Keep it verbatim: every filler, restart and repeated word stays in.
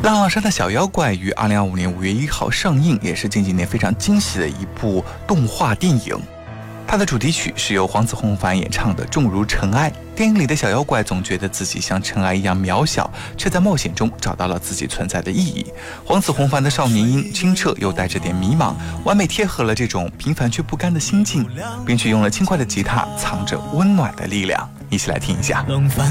浪浪山的小妖怪于二零二五年五月一号上映，也是近几年非常惊喜的一部动画电影。它的主题曲是由黄子弘凡演唱的《重如尘埃》。电影里的小妖怪总觉得自己像尘埃一样渺小，却在冒险中找到了自己存在的意义。黄子弘凡的少年音清澈又带着点迷茫，完美贴合了这种平凡却不甘的心境，并且用了轻快的吉他藏着温暖的力量。一起来听一下。